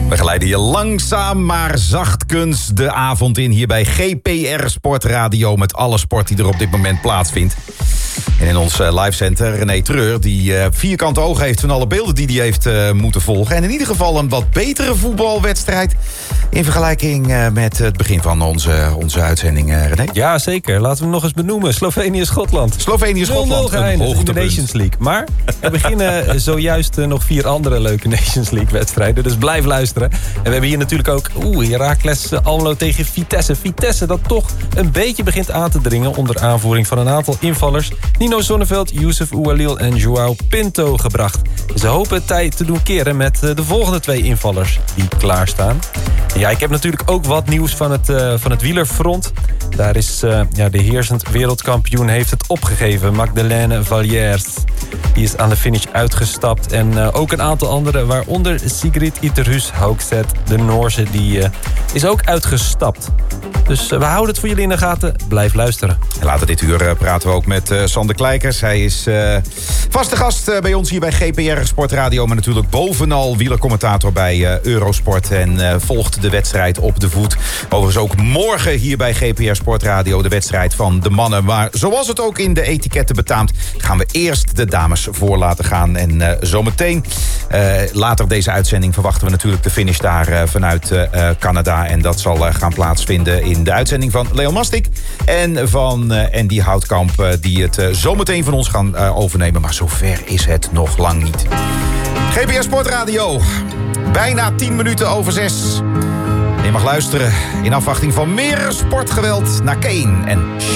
We geleiden je langzaam maar zachtkens de avond in hier bij GPR Sportradio met alle sport die er op dit moment plaatsvindt. En in ons livecenter René Treur, die vierkante ogen heeft van alle beelden die hij heeft moeten volgen. En in ieder geval een wat betere voetbalwedstrijd in vergelijking met het begin van onze uitzending, René. Ja, zeker. Laten we hem nog eens benoemen. Slovenië-Schotland. Slovenië-Schotland. 0-0 geëindigd in de Nations League. Maar er beginnen zojuist nog 4 andere leuke Nations League wedstrijden. Dus blijf luisteren. En we hebben hier natuurlijk ook Heracles Almelo tegen Vitesse. Vitesse dat toch een beetje begint aan te dringen onder aanvoering van een aantal invallers. Nino Sonneveld, Youssef Oualil en Joao Pinto gebracht. Ze hopen het tij te doen keren met de volgende 2 invallers die klaarstaan. Ja, ik heb natuurlijk ook wat nieuws van het wielerfront. Daar is de heersend wereldkampioen heeft het opgegeven. Magdalene Valliers. Die is aan de finish uitgestapt. En ook een aantal anderen, waaronder Sigrid Iterhus Haugset, de Noorse, die is ook uitgestapt. Dus we houden het voor jullie in de gaten. Blijf luisteren. En later dit uur praten we ook met Sander Kleikers. Hij is vaste gast bij ons hier bij GPR Sportradio. Maar natuurlijk bovenal wielercommentator bij Eurosport. En volgt de wedstrijd op de voet. Overigens ook morgen hier bij GPR Sportradio de wedstrijd van de mannen. Maar zoals het ook in de etiketten betaamt, gaan we eerst de dames voor laten gaan. En zometeen, later deze uitzending, verwachten we natuurlijk de finish daar vanuit Canada. En dat zal gaan plaatsvinden in de uitzending van Leon Mastik en van Andy Houtkamp, die het zometeen van ons gaan overnemen. Maar zover is het nog lang niet. GPR Sportradio, bijna 10 minuten over 6. Je mag luisteren in afwachting van meer sportgeweld naar Kane en